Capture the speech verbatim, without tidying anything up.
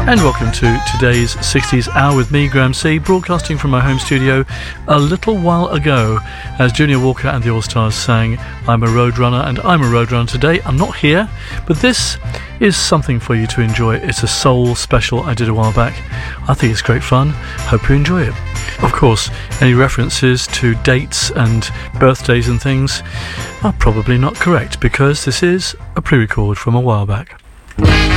And welcome to today's sixties Hour with me, Graham C, broadcasting from my home studio a little while ago as Junior Walker and the All-Stars sang I'm a Roadrunner, and I'm a Roadrunner today. I'm not here, but this is something for you to enjoy. It's a soul special I did a while back. I think it's great fun. Hope you enjoy it. Of course, any references to dates and birthdays and things are probably not correct because this is a pre-record from a while back.